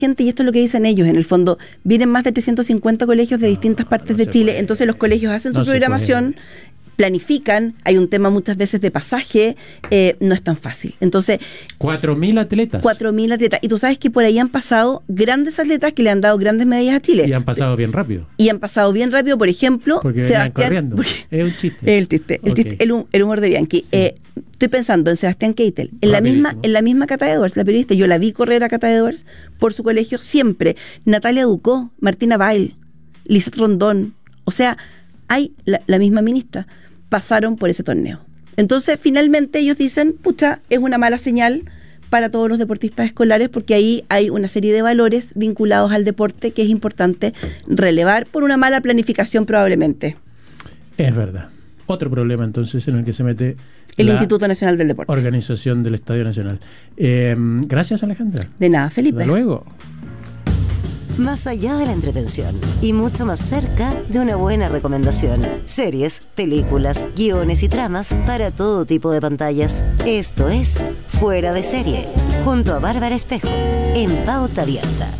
gente, y esto es lo que dicen ellos, en el fondo, vienen más de 350 colegios de distintas partes de Chile, entonces los colegios hacen su programación, planifican, hay un tema muchas veces de pasaje, no es tan fácil. Entonces, 4.000 atletas. 4.000 atletas. Y tú sabes que por ahí han pasado grandes atletas que le han dado grandes medallas a Chile. Y han pasado bien rápido. Por ejemplo, porque Sebastián. Corriendo. Es un chiste. El humor de Bianchi. Sí. Estoy pensando en Sebastián Keitel, en la misma Cata Edwards, la periodista. Yo la vi correr a Cata Edwards por su colegio siempre. Natalia Ducó, Martina Bail, Lisette Rondón. O sea, hay la misma ministra. Pasaron por ese torneo. Entonces, finalmente ellos dicen, pucha, es una mala señal para todos los deportistas escolares porque ahí hay una serie de valores vinculados al deporte que es importante relevar por una mala planificación probablemente. Es verdad. Otro problema entonces en el que se mete el Instituto Nacional del Deporte. Organización del Estadio Nacional. Gracias, Alejandra. De nada, Felipe. Hasta luego. Más allá de la entretención y mucho más cerca de una buena recomendación. Series, películas, guiones y tramas para todo tipo de pantallas. Esto es Fuera de Serie, junto a Bárbara Espejo, en Pauta Abierta.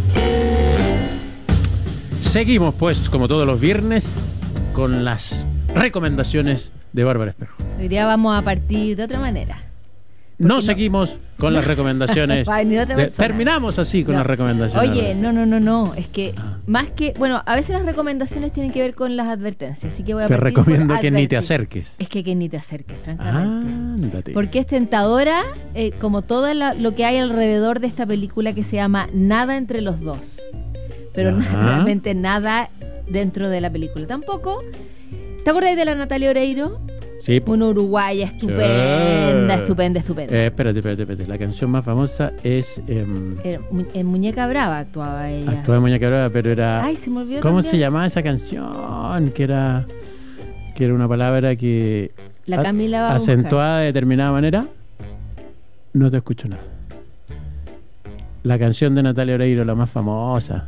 Seguimos pues, como todos los viernes, con las recomendaciones de Bárbara Espejo. Hoy día vamos a partir de otra manera. No seguimos con las recomendaciones. Terminamos así con las recomendaciones. Oye, no. Es que más que... Bueno, a veces las recomendaciones tienen que ver con las advertencias. Así que voy a Te recomiendo que ni te acerques. Es que ni te acerques, francamente. Ándate. Porque es tentadora, como todo lo que hay alrededor de esta película que se llama Nada entre los dos. Pero realmente nada dentro de la película tampoco. ¿Te acuerdas de la Natalia Oreiro? Sí, una uruguaya estupenda. Espérate. La canción más famosa es... en Muñeca Brava actuaba ella. Actuaba en Muñeca Brava, pero era... Ay, se me olvidó. ¿Cómo también se llamaba esa canción? Que era una palabra que... La Camila va a acentuada de determinada manera. No te escucho nada. La canción de Natalia Oreiro, la más famosa.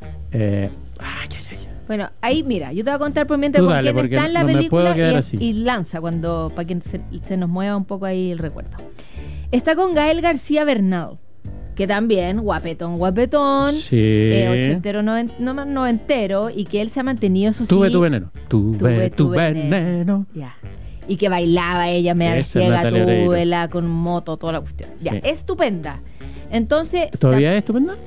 Bueno, ahí mira, yo te voy a contar por mientras con quién está en la película y lanza para que se nos mueva un poco ahí el recuerdo. Está con Gael García Bernal, que también, guapetón, sí. Ochentero, noventero, y que él se ha mantenido, eso sí. Tuve tu veneno. Ya. Y que bailaba ella, me ciega, túbela, con moto, toda la cuestión. Ya, sí. Estupenda. Entonces... ¿Todavía es estupenda?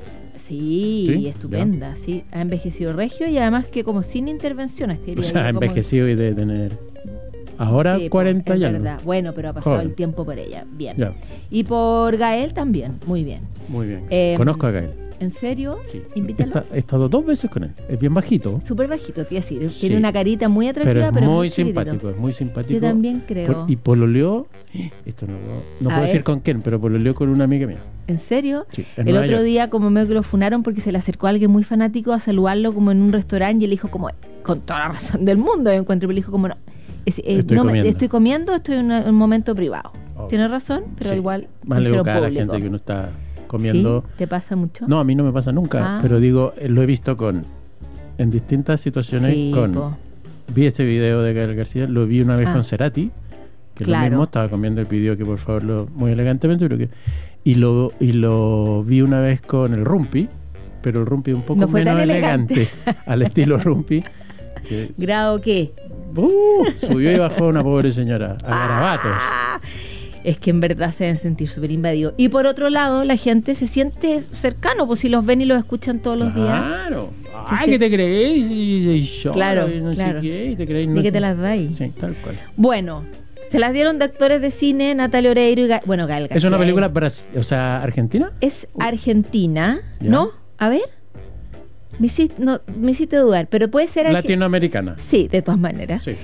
Sí, estupenda, sí. Ha envejecido regio y además que como sin intervención. O sea, ha envejecido y debe tener... Ahora sí, 40 ya. Verdad. Bueno, pero ha pasado el tiempo por ella. Bien. Ya. Y por Gael también. Muy bien. Muy bien. Conozco a Gael. ¿En serio? Sí. Invítalo. He estado 2 veces con él. Es bien bajito. Súper bajito, te iba a decir. Tiene una carita muy atractiva, pero muy simpático. Es muy simpático. Yo también creo. Y pololeó... Esto no puedo decir con quién, pero pololeó con una amiga mía. ¿En serio? Sí, el otro día como medio que lo funaron porque se le acercó a alguien muy fanático a saludarlo como en un restaurante y él dijo como, con toda la razón del mundo, yo encuentro, pero él dijo como, estoy comiendo, estoy en un momento privado. Tiene razón, pero igual más le educa a la gente que uno está comiendo. ¿Sí? ¿Te pasa mucho? No, a mí no me pasa nunca, pero digo, lo he visto en distintas situaciones vi este video de Gael García, lo vi una vez con Cerati, que lo mismo, estaba comiendo, él pidió que por favor muy elegantemente, pero que y lo vi una vez con el Rumpi, pero el Rumpi un poco menos elegante al estilo Rumpi. ¿Grado qué? Subió y bajó una pobre señora a garabatos. Es que en verdad se deben sentir súper invadidos. Y por otro lado, la gente se siente cercano, pues si los ven y los escuchan todos los días. Claro. ¿Qué te creéis? Y yo, claro. Sé qué, y te creéis. ¿De qué te las dais? Sí, tal cual. Bueno, se las dieron de actores de cine Natalia Oreiro y Gael García. ¿Es una película argentina? Es argentina, ¿ya? ¿No? A ver. Me hiciste dudar, pero puede ser... Latinoamericana. Sí, de todas maneras. Sí.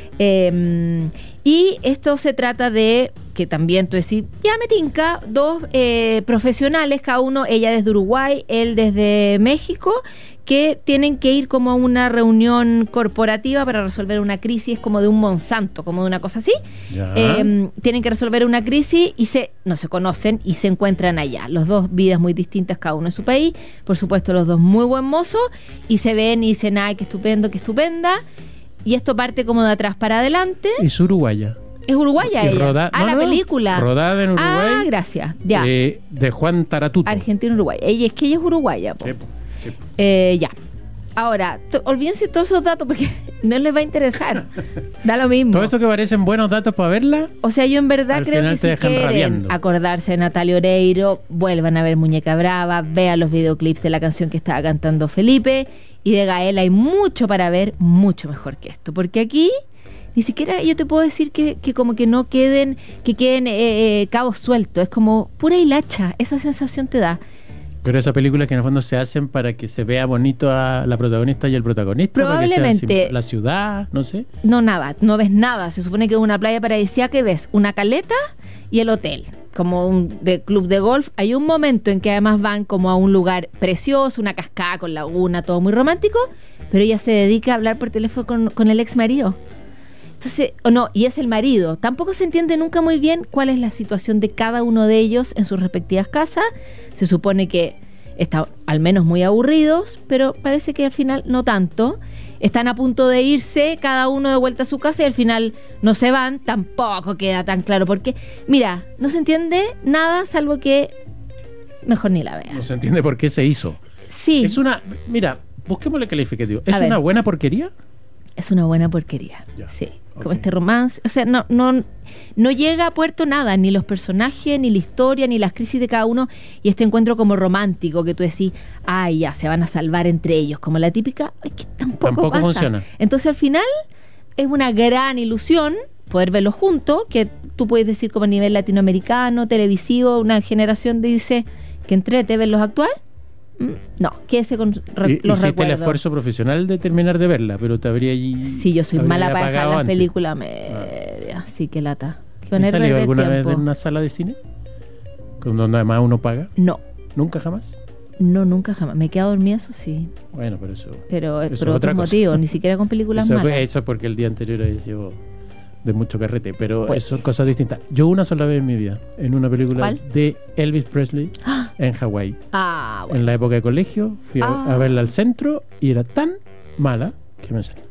Y esto se trata de, que también tú decís, ya me tinca, 2 profesionales, cada uno, ella desde Uruguay, él desde México, que tienen que ir como a una reunión corporativa para resolver una crisis como de un Monsanto, como de una cosa así. Tienen que resolver una crisis y no se conocen y se encuentran allá. Los 2 vidas muy distintas, cada uno en su país. Por supuesto, los 2 muy buen mozos. Y se ven y dicen, ay, qué estupendo, qué estupenda. Y esto parte como de atrás para adelante. ¿Es uruguaya? Es uruguaya ella. La película. Rodada en Uruguay. Gracias. Ya. De Juan Taratuto. Argentina-Uruguay. Ella es uruguaya. Po. Ya. Ahora, olvídense todos esos datos porque no les va a interesar. Da lo mismo. Todo eso que parecen buenos datos para verla. O sea, yo en verdad creo que si quieren rabiando. Acordarse de Natalia Oreiro, vuelvan a ver Muñeca Brava, vean los videoclips de la canción que estaba cantando Felipe, y de Gael hay mucho para ver, mucho mejor que esto. Porque aquí ni siquiera yo te puedo decir que como que no queden cabos sueltos. Es como pura hilacha, esa sensación te da. Pero esas películas que en el fondo se hacen para que se vea bonito a la protagonista y el protagonista. Probablemente. La ciudad, no sé. No, nada, no ves nada. Se supone que es una playa paradisíaca que ves una caleta y el hotel. Como de club de golf. Hay un momento en que además van como a un lugar precioso, una cascada con laguna, todo muy romántico, pero ella se dedica a hablar por teléfono con el ex marido. Entonces, y es el marido. Tampoco se entiende nunca muy bien cuál es la situación de cada uno de ellos en sus respectivas casas. Se supone que están al menos muy aburridos, pero parece que al final no tanto. Están a punto de irse, cada uno de vuelta a su casa, y al final no se van. Tampoco queda tan claro porque, mira, no se entiende nada salvo que mejor ni la vea. No se entiende por qué se hizo. Sí. Mira, busquémosle calificativo. ¿Es una buena porquería? Es una buena porquería, ya. Sí. Como este romance, o sea, no llega a puerto nada, ni los personajes, ni la historia, ni las crisis de cada uno, y este encuentro como romántico que tú decís, ya, se van a salvar entre ellos, como la típica, que tampoco pasa. Funciona. Entonces al final es una gran ilusión poder verlos juntos, que tú puedes decir como a nivel latinoamericano, televisivo, una generación dice que entrete verlos actuar. No, quédese con los recuerdos. Hiciste el esfuerzo profesional de terminar de verla, pero te habría... Sí, yo soy mala para dejar las películas media, sí, que lata. ¿Has salido alguna vez en una sala de cine? ¿Donde además uno paga? No. ¿Nunca jamás? No, nunca jamás. Me he quedado dormida, eso sí. Bueno, pero eso... Pero por otros motivos, ni siquiera con películas malas. Eso es porque el día anterior llevo de mucho carrete, pero pues, son cosas distintas. Yo una sola vez en mi vida, en una película de Elvis Presley en Hawái. Bueno. En la época de colegio, fui a verla al centro y era tan mala que me salió.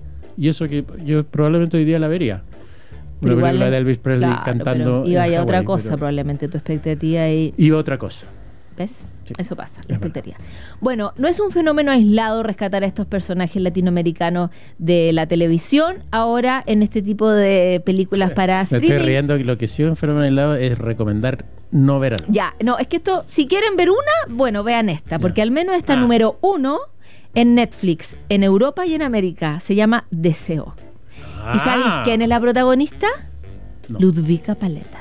Y eso que yo probablemente hoy día la vería. Una película de Elvis Presley cantando. Iba a otra cosa, probablemente tu expectativa. Iba a otra cosa. ¿Ves? Sí. Eso pasa, la expectativa. Bueno, no es un fenómeno aislado rescatar a estos personajes latinoamericanos de la televisión ahora en este tipo de películas para streaming. Me estoy riendo, lo que sí es un fenómeno aislado es recomendar no ver algo. Ya, no, es que esto, si quieren ver una, bueno, vean esta, porque al menos está número 1 en Netflix, en Europa y en América. Se llama Deseo. ¿Y sabéis quién es la protagonista? No. Ludvika Paleta,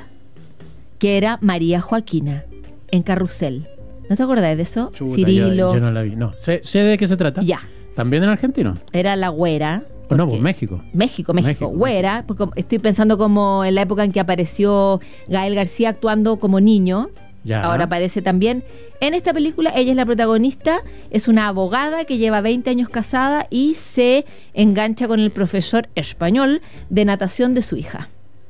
que era María Joaquina en Carrusel. ¿No te acordás de eso? Chuta, Cirilo. Yo no la vi. No. Sé de qué se trata. Ya. ¿También en argentino? Era la güera. No, pues México. México. Güera, porque estoy pensando como en la época en que apareció Gael García actuando como niño. Ya. Ahora aparece también. En esta película, ella es la protagonista, es una abogada que lleva 20 años casada y se engancha con el profesor español de natación de su hija.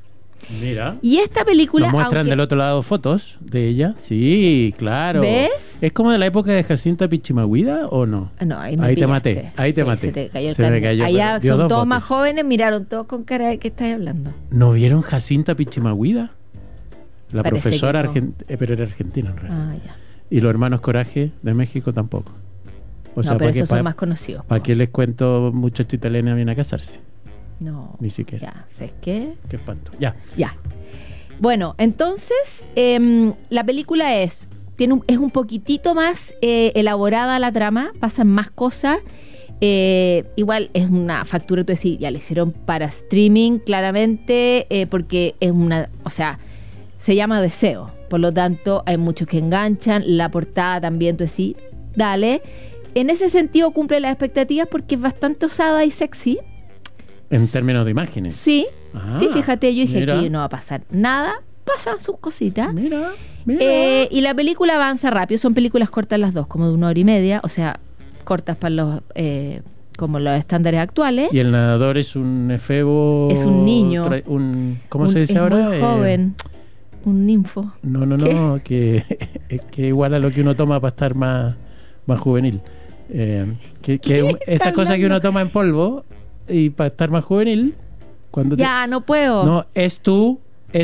Mira. Y esta película... Nos muestran del otro lado fotos de ella. Sí, claro. ¿Ves? ¿Es como de la época de Jacinta Pichimahuida o no? No, ahí te maté. Ahí te maté. Se te cayó el carnet. Allá son todos más jóvenes, miraron todos con cara de ¿qué estás hablando? ¿No vieron Jacinta Pichimahuida? La profesora pero era argentina en realidad. Ya. Y los hermanos Coraje de México tampoco. Pero esos son más conocidos. ¿Para qué les cuento muchachita Elena viene a casarse? No. Ni siquiera. Ya, ¿sabes qué? Qué espanto. Ya. Bueno, entonces, la película es un poquitito más elaborada la trama, pasan más cosas. Igual es una factura, tú decís, ya la hicieron para streaming, claramente, porque es se llama Deseo. Por lo tanto, hay muchos que enganchan. La portada también, tú decís, dale. En ese sentido, cumple las expectativas porque es bastante osada y sexy. En términos de imágenes. Sí, fíjate, yo dije que no va a pasar nada, pasan sus cositas. Mira. Y la película avanza rápido, son películas cortas las dos, como de 1 hora y media, o sea, cortas para los como los estándares actuales. Y el nadador es un efebo. Es un niño. ¿Cómo se dice ahora? Muy joven. Un ninfo. No, que igual a lo que uno toma para estar más juvenil. Esta cosa que uno toma en polvo y para estar más juvenil, Ya, no puedo. No, es tu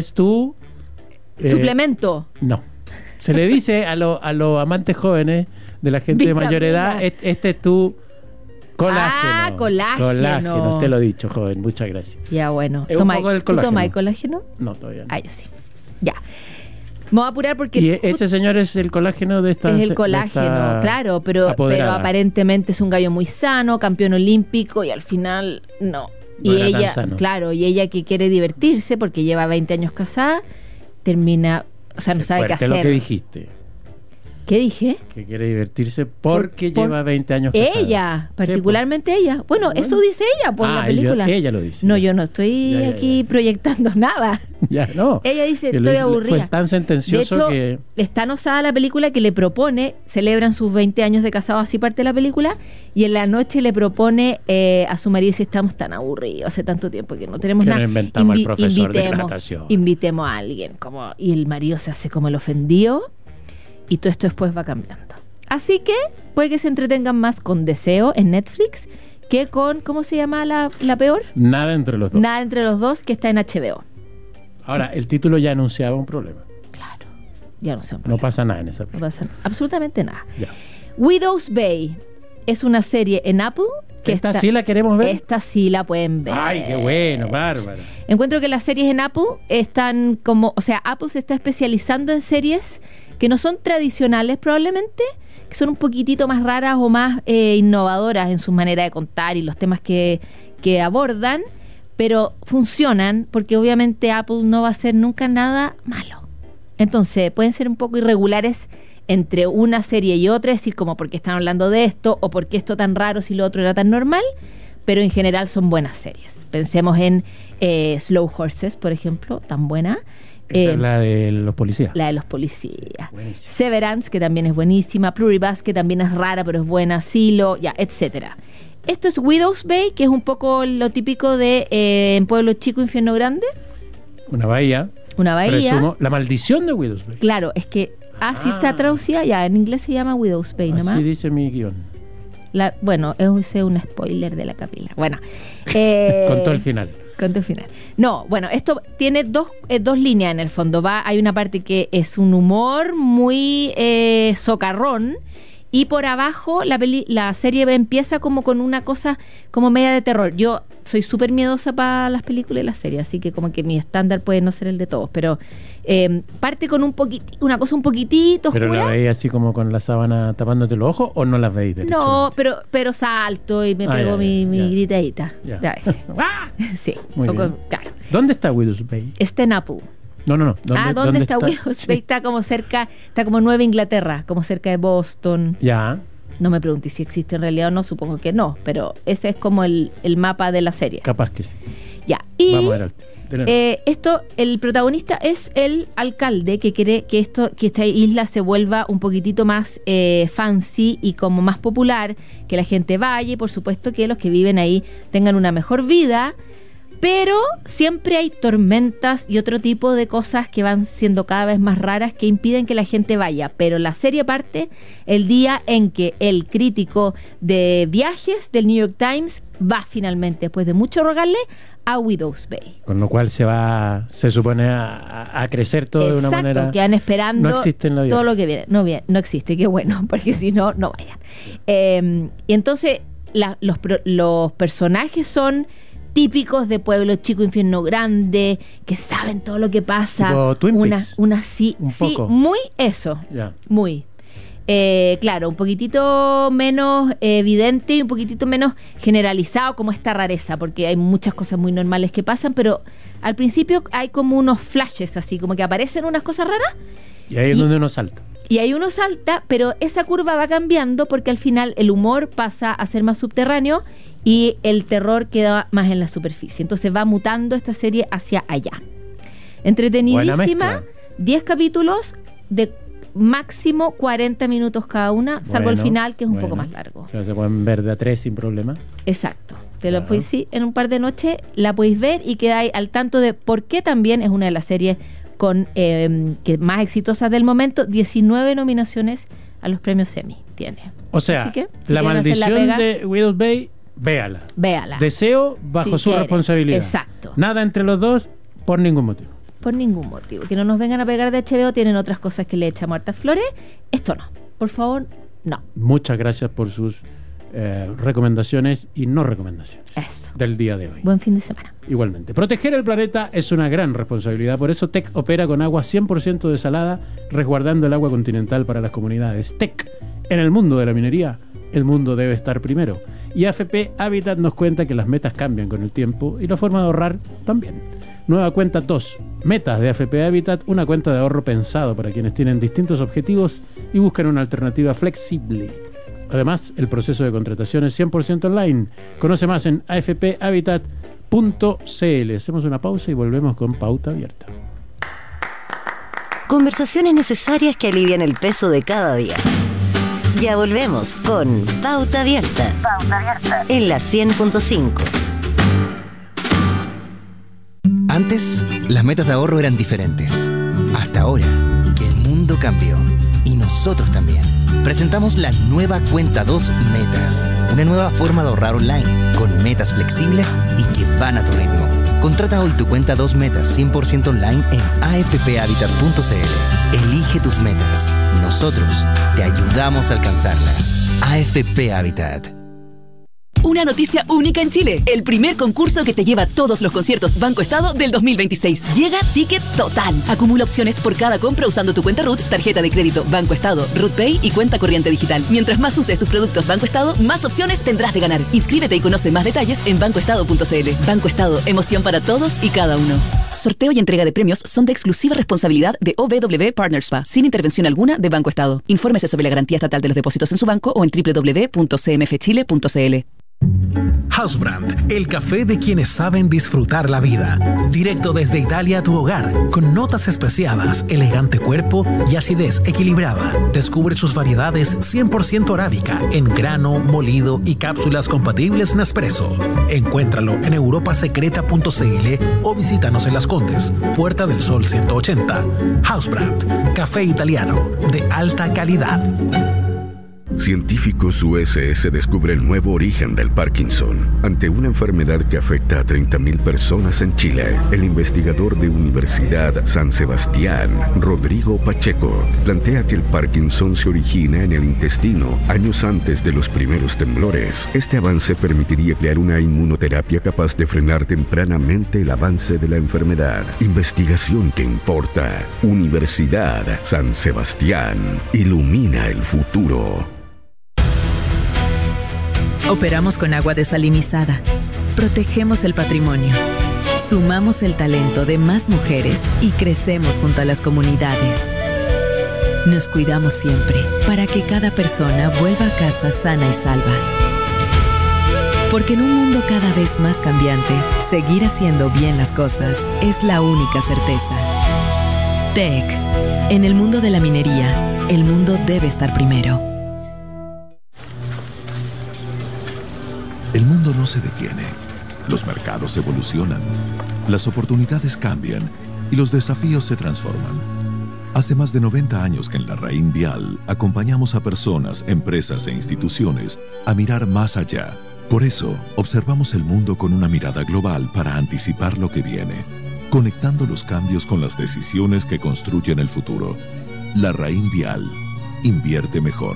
suplemento. No. Se le dice a los amantes jóvenes de la gente de mayor edad, este es tu colágeno. Ah, colágeno. Usted lo ha dicho, joven. Muchas gracias. Ya, bueno. ¿Tú tomas el colágeno? No, todavía no. Ah, yo sí. Ya. Me voy a apurar porque... Y ese señor es el colágeno de esta... Es el colágeno, claro, pero aparentemente es un gallo muy sano, campeón olímpico, y al final no. Y ella, claro, y ella que quiere divertirse porque lleva 20 años casada, termina, o sea, no sabe qué hacer. Lo que dijiste. ¿Qué dije? Que quiere divertirse porque lleva 20 años casada. Ella, particularmente ella. Bueno, eso dice ella por la película. Ella lo dice. No, yo no estoy aquí proyectando nada. Ya, no. Ella dice, estoy aburrida. Fue tan sentencioso de hecho, es tan osada la película que le propone, celebran sus 20 años de casados, así parte de la película, y en la noche le propone a su marido, si estamos tan aburridos, hace tanto tiempo que no tenemos nada. No inventamos al profesor de natación. Invitemos a alguien. Y el marido se hace como el ofendido, y todo esto después va cambiando. Así que puede que se entretengan más con Deseo en Netflix que con, ¿cómo se llama la peor? Nada entre los dos. Nada entre los dos, que está en HBO. Ahora, el título ya anunciaba un problema. Claro, ya anunciaba un problema. No pasa nada en esa película. No pasa absolutamente nada. Ya. Widow's Bay es una serie en Apple. ¿Esta sí la queremos ver? Esta sí la pueden ver. Ay, qué bueno, bárbaro. Encuentro que las series en Apple están como... O sea, Apple se está especializando en series que no son tradicionales probablemente, que son un poquitito más raras o más innovadoras en su manera de contar y los temas que abordan, pero funcionan porque obviamente Apple no va a hacer nunca nada malo. Entonces pueden ser un poco irregulares entre una serie y otra, es decir, como porque están hablando de esto o porque esto tan raro si lo otro era tan normal, pero en general son buenas series. Pensemos en Slow Horses, por ejemplo, tan buena. Esa es la de los policías. La de los policías. Buenísimo. Severance, que también es buenísima. Pluribus, que también es rara, pero es buena. Silo, ya, etcétera. Esto es Widow's Bay, que es un poco lo típico de en Pueblo Chico, Infierno Grande. Una bahía. Presumo, la maldición de Widow's Bay. Claro, es que así está traducida. Ya, en inglés se llama Widow's Bay, nomás. Así dice mi guión. Bueno, ese es un spoiler de la capilla. Bueno. Contó el final. No, bueno, esto tiene dos líneas en el fondo. Hay una parte que es un humor muy socarrón, y por abajo la serie empieza como con una cosa como media de terror. Yo soy súper miedosa para las películas y las series, así que como que mi estándar puede no ser el de todos, pero parte con una cosa un poquitito oscura. ¿Pero la veis así como con la sábana tapándote los ojos o no las veis derecho? No, pero salto y me pego mi gritadita. Ya. Sí, muy poco, bien. Claro. ¿Dónde está Widow's Bay? Está en Apple. No. ¿Dónde está Widow's Bay? Está como cerca, está como Nueva Inglaterra, como cerca de Boston. Ya. No me pregunté si existe en realidad o no, supongo que no, pero ese es como el mapa de la serie. Capaz que sí. Ya. Y vamos a ver. El protagonista es el alcalde que quiere que esta isla se vuelva un poquitito más fancy y como más popular, que la gente vaya y por supuesto que los que viven ahí tengan una mejor vida, pero siempre hay tormentas y otro tipo de cosas que van siendo cada vez más raras que impiden que la gente vaya. Pero la serie parte el día en que el crítico de viajes del New York Times va finalmente, después de mucho rogarle, a Widow's Bay. Con lo cual se supone a crecer todo. Exacto, de una manera. Exacto, quedan esperando no existe en la vida. Todo lo que viene. No existe, qué bueno, porque si no, no vayan. Y entonces los personajes son típicos de Pueblo Chico, Infierno Grande, que saben todo lo que pasa. Tipo Twin Peaks. Sí, poco. Muy eso. Yeah. Muy. Claro, un poquitito menos evidente y un poquitito menos generalizado como esta rareza, porque hay muchas cosas muy normales que pasan, pero al principio hay como unos flashes así, como que aparecen unas cosas raras. Y ahí es donde uno salta. Y ahí uno salta, pero esa curva va cambiando porque al final el humor pasa a ser más subterráneo y el terror queda más en la superficie. Entonces va mutando esta serie hacia allá. Entretenidísima, 10 capítulos de máximo 40 minutos cada una, salvo el final, que es un poco más largo. O sea, se pueden ver de a 3 sin problema. Exacto. Lo podéis, sí, en un par de noches la podéis ver y quedáis al tanto de por qué también es una de las series con que más exitosas del momento. 19 nominaciones a los premios Emmy tiene. O sea, la maldición de Widow's Bay véala. Véala. Deseo bajo su responsabilidad. Exacto. Nada entre los dos por ningún motivo. Por ningún motivo. Que no nos vengan a pegar de HBO, tienen otras cosas que le echamos hartas flores. Esto no. Por favor, no. Muchas gracias por sus recomendaciones y no recomendaciones. Eso. Del día de hoy. Buen fin de semana. Igualmente. Proteger el planeta es una gran responsabilidad. Por eso TEC opera con agua 100% desalada, resguardando el agua continental para las comunidades. TEC, en el mundo de la minería, el mundo debe estar primero. Y AFP Habitat nos cuenta que las metas cambian con el tiempo y la forma de ahorrar también. Nueva cuenta 2, metas de AFP Habitat, una cuenta de ahorro pensado para quienes tienen distintos objetivos y buscan una alternativa flexible. Además, el proceso de contratación es 100% online. Conoce más en afphabitat.cl. Hacemos una pausa y volvemos con Pauta Abierta. Conversaciones necesarias que alivian el peso de cada día. Ya volvemos con Pauta Abierta. Pauta Abierta. En la 100.5. Antes, las metas de ahorro eran diferentes. Hasta ahora, que el mundo cambió. Y nosotros también. Presentamos la nueva Cuenta 2 Metas. Una nueva forma de ahorrar online, con metas flexibles y que van a tu ritmo. Contrata hoy tu Cuenta 2 Metas 100% online en afphabitat.cl. Elige tus metas. Nosotros te ayudamos a alcanzarlas. AFP Habitat. Una noticia única en Chile. El primer concurso que te lleva todos los conciertos Banco Estado del 2026. Llega Ticket Total. Acumula opciones por cada compra usando tu cuenta RUT, tarjeta de crédito Banco Estado, RUT Pay y cuenta corriente digital. Mientras más uses tus productos Banco Estado, más opciones tendrás de ganar. Inscríbete y conoce más detalles en bancoestado.cl. Banco Estado, emoción para todos y cada uno. Sorteo y entrega de premios son de exclusiva responsabilidad de OBW Partners SPA, sin intervención alguna de Banco Estado. Infórmese sobre la garantía estatal de los depósitos en su banco o en www.cmfchile.cl. Housebrand, el café de quienes saben disfrutar la vida. Directo desde Italia a tu hogar, con notas especiadas, elegante cuerpo y acidez equilibrada. Descubre sus variedades 100% arábica, en grano, molido y cápsulas compatibles Nespresso. Encuéntralo en europasecreta.cl o visítanos en Las Condes, Puerta del Sol 180. Housebrand, café italiano de alta calidad. Científicos USS descubre el nuevo origen del Parkinson. Ante una enfermedad que afecta a 30.000 personas en Chile, el investigador de Universidad San Sebastián, Rodrigo Pacheco, plantea que el Parkinson se origina en el intestino años antes de los primeros temblores. Este avance permitiría crear una inmunoterapia capaz de frenar tempranamente el avance de la enfermedad. Investigación que importa. Universidad San Sebastián. Ilumina el futuro. Operamos con agua desalinizada. Protegemos el patrimonio. Sumamos el talento de más mujeres y crecemos junto a las comunidades. Nos cuidamos siempre para que cada persona vuelva a casa sana y salva. Porque en un mundo cada vez más cambiante, seguir haciendo bien las cosas es la única certeza. TEC. En el mundo de la minería, el mundo debe estar primero. El mundo no se detiene. Los mercados evolucionan, las oportunidades cambian y los desafíos se transforman. Hace más de 90 años que en La Raín Vial acompañamos a personas, empresas e instituciones a mirar más allá. Por eso, observamos el mundo con una mirada global para anticipar lo que viene, conectando los cambios con las decisiones que construyen el futuro. La Raín Vial. Invierte mejor.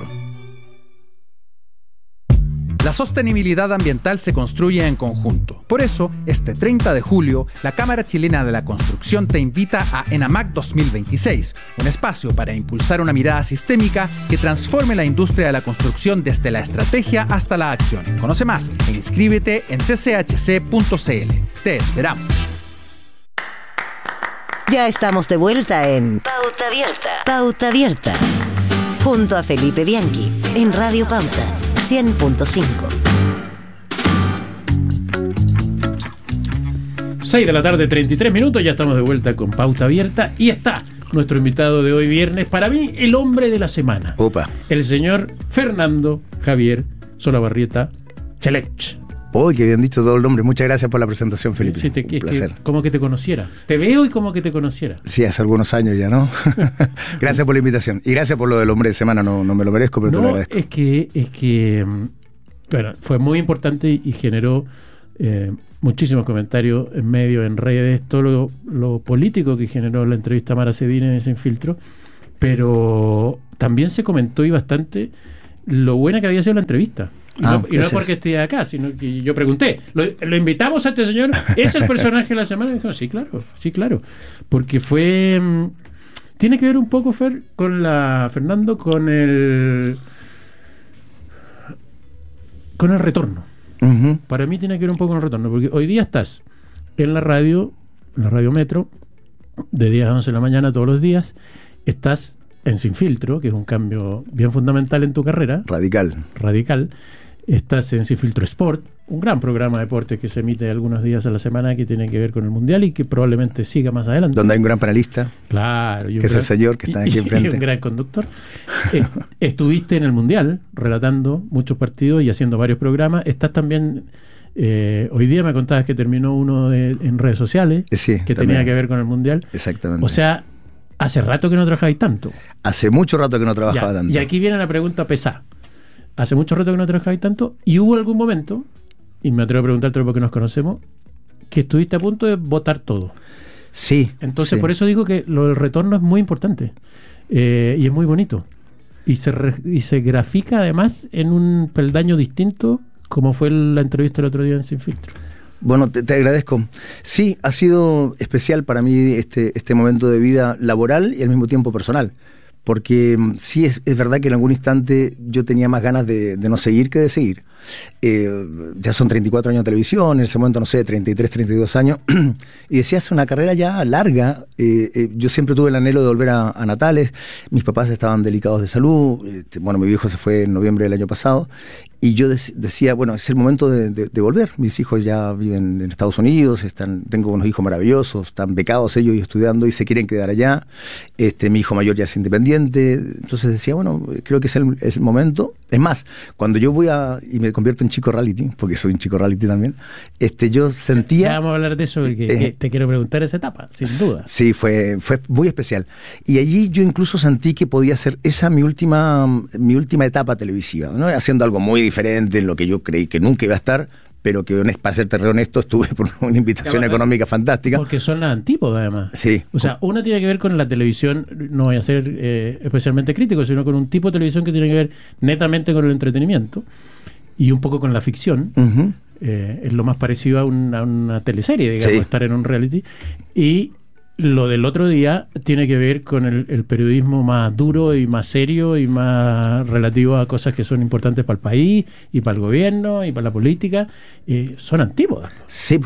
La sostenibilidad ambiental se construye en conjunto. Por eso, este 30 de julio, la Cámara Chilena de la Construcción te invita a ENAMAC 2026, un espacio para impulsar una mirada sistémica que transforme la industria de la construcción desde la estrategia hasta la acción. Conoce más e inscríbete en cchc.cl. Te esperamos. Ya estamos de vuelta en Pauta Abierta. Pauta Abierta. Junto a Felipe Bianchi, en Radio Pauta 100.5. 6 de la tarde, 33 minutos, ya estamos de vuelta con Pauta Abierta y está nuestro invitado de hoy viernes, para mí el hombre de la semana. Opa. El señor Fernando Javier Solabarrieta Chelech. Uy, que bien dicho todo el nombre. Muchas gracias por la presentación, Felipe. Sí, un placer. Como que te conociera. Te veo y como que te conociera. Sí, hace algunos años ya, ¿no? Gracias por la invitación. Y gracias por lo del hombre de semana. No me lo merezco, pero te lo agradezco. Es que Bueno, fue muy importante y generó muchísimos comentarios en medios, en redes, todo lo político que generó la entrevista a Mara Cedini en Sin Filtro, pero también se comentó y bastante lo buena que había sido la entrevista. Y no porque esté acá, sino que yo pregunté, ¿lo invitamos a este señor? ¿Es el personaje de la semana? Y dijo, sí, claro. Porque fue... tiene que ver un poco, Fer, Fernando, con el retorno. Uh-huh. Para mí tiene que ver un poco con el retorno, porque hoy día estás en la radio Metro, de 10 a 11 de la mañana todos los días, estás en Sin Filtro, que es un cambio bien fundamental en tu carrera. Radical. Estás en Sin Filtro Sport, un gran programa de deporte que se emite algunos días a la semana que tiene que ver con el Mundial y que probablemente siga más adelante. Donde hay un gran panelista. Claro. Que es el señor que está aquí enfrente. Y un gran conductor. Estuviste en el Mundial relatando muchos partidos y haciendo varios programas. Estás también... hoy día me contabas que terminó uno en redes sociales que también tenía que ver con el Mundial. Exactamente. O sea, hace rato que no trabajabais tanto. Hace mucho rato que no trabajaba tanto. Y aquí viene la pregunta pesada. Hace mucho rato que no trabajabais tanto y hubo algún momento, y me atrevo a preguntarte porque nos conocemos, que estuviste a punto de botar todo. Sí. Entonces, por eso digo que lo del retorno es muy importante y es muy bonito. Y se grafica además en un peldaño distinto, como fue la entrevista el otro día en Sin Filtro. Bueno, te agradezco. Sí, ha sido especial para mí este momento de vida laboral y al mismo tiempo personal. Porque sí es verdad que en algún instante yo tenía más ganas de no seguir que de seguir. Ya son 34 años de televisión, en ese momento, no sé, 33, 32 años, y decía, es una carrera ya larga. Yo siempre tuve el anhelo de volver a Natales, mis papás estaban delicados de salud, mi viejo se fue en noviembre del año pasado, y yo decía, bueno, es el momento de volver. Mis hijos ya viven en Estados Unidos, tengo unos hijos maravillosos, están becados ellos y estudiando y se quieren quedar allá. Mi hijo mayor ya es independiente, entonces decía, bueno, creo que es el momento. Es más, cuando yo voy y me convierto en chico reality, porque soy un chico reality también, yo sentía... Ya vamos a hablar de eso, que te quiero preguntar esa etapa, sin duda. Sí, fue muy especial. Y allí yo incluso sentí que podía ser esa mi última etapa televisiva, ¿no? Haciendo algo muy diferente en lo que yo creí que nunca iba a estar, pero que, para serte honesto, estuve por una invitación económica fantástica. Porque son las antípodas, además. Sí. O sea, una tiene que ver con la televisión, no voy a ser especialmente crítico, sino con un tipo de televisión que tiene que ver netamente con el entretenimiento y un poco con la ficción. Uh-huh. Es lo más parecido a una teleserie, digamos, estar en un reality. Y lo del otro día tiene que ver con el periodismo más duro y más serio y más relativo a cosas que son importantes para el país y para el gobierno y para la política. Son antípodas. Sí.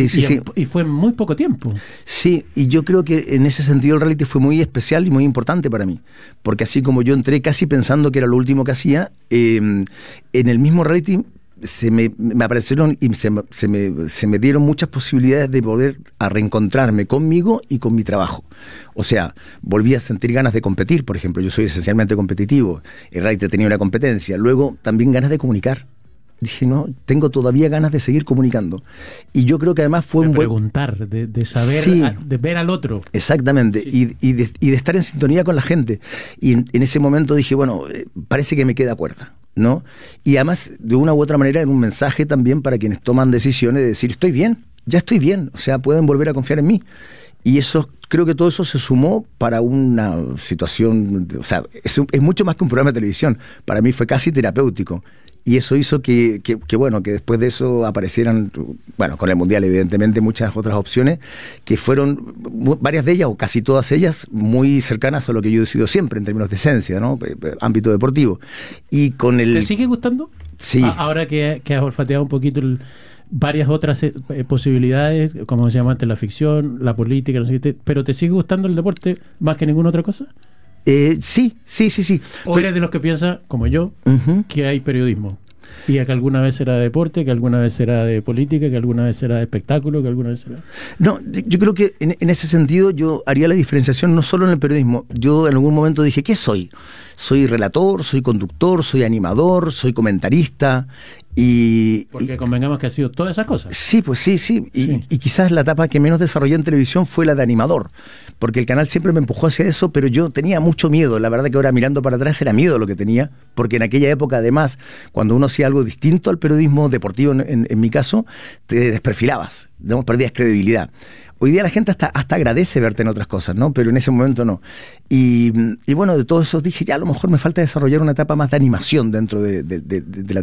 Y fue en muy poco tiempo. Sí, y yo creo que en ese sentido el reality fue muy especial y muy importante para mí, porque así como yo entré casi pensando que era lo último que hacía, en el mismo reality se me aparecieron y se me dieron muchas posibilidades de volver a reencontrarme conmigo y con mi trabajo. O sea, volví a sentir ganas de competir, por ejemplo. Yo soy esencialmente competitivo. El reality tenía una competencia. Luego también ganas de comunicar. Dije, no, tengo todavía ganas de seguir comunicando. Y yo creo que además fue un buen... preguntar, de saber, de ver al otro. Exactamente, sí. y de estar en sintonía con la gente. Y en ese momento dije, bueno, parece que me queda cuerda, ¿no? Y además, de una u otra manera, era un mensaje también para quienes toman decisiones de decir, estoy bien, ya estoy bien, o sea, pueden volver a confiar en mí. Y eso, creo que todo eso se sumó para una situación, o sea, es mucho más que un programa de televisión. Para mí fue casi terapéutico. Y eso hizo que después de eso aparecieran, con el Mundial evidentemente, muchas otras opciones, que fueron, varias de ellas, o casi todas ellas, muy cercanas a lo que yo he sido siempre, en términos de esencia, ¿no? Ámbito deportivo. Y con el... ¿Te sigue gustando? Sí. Ahora que has olfateado un poquito varias otras posibilidades, como se llama antes, la ficción, la política, no sé qué, pero ¿te sigue gustando el deporte más que ninguna otra cosa? Sí. ¿O eres de los que piensa, como yo, que hay periodismo? Y que alguna vez era de deporte, que alguna vez era de política, que alguna vez era de espectáculo, que alguna vez era... No, yo creo que en ese sentido yo haría la diferenciación no solo en el periodismo. Yo en algún momento dije, ¿qué soy? Soy relator, soy conductor, soy animador, soy comentarista. Porque convengamos que ha sido todas esas cosas. Sí, pues sí. Y quizás la etapa que menos desarrollé en televisión fue la de animador, porque el canal siempre me empujó hacia eso, pero yo tenía mucho miedo. La verdad que ahora mirando para atrás era miedo lo que tenía, porque en aquella época además, cuando uno hacía algo distinto al periodismo deportivo, en mi caso, te desperfilabas, perdías credibilidad. Hoy día la gente hasta agradece verte en otras cosas, ¿no? Pero en ese momento no. Y bueno, de todo eso dije, ya a lo mejor me falta desarrollar una etapa más de animación dentro de la